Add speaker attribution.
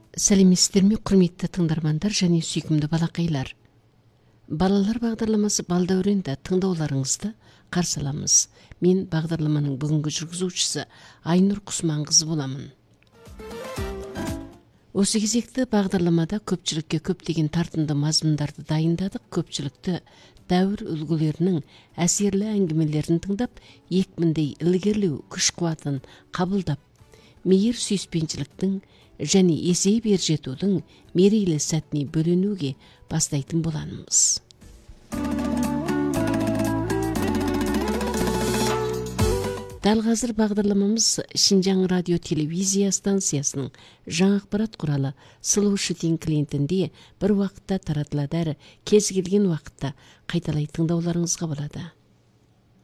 Speaker 1: Сәлеметсіздерме, құрметті тыңдармандар және сүйкімді балақайлар. Балалар бағдарламасы балдәуренді тыңдауларыңызды қарсы аламыз. Мен бағдарламаның бүгінгі жүргізушісі Айнұр Құсманқызы боламын. Осы кезекті бағдарламада көпшілікке көптеген тартымды мазмұндарды дайындадық. Көпшілікті дәуір үлгілерінің әсерлі әңгімелерін тыңдап, екпіндей ілгерілеу күш-қуатын қабылдап, мейір сүйіспеншіліктің және есей бер жетудің мерейлі сәтіне бөленуге бастайтын боламыз. Дәл қазір бағдарламамыз Шинжаң радио телевизия станциясының жаңа ақпарат құралы Сұлу Шытин клиентінде бір уақытта таратылады әрі кез келген уақытта қайталай тыңдауларыңызға болады.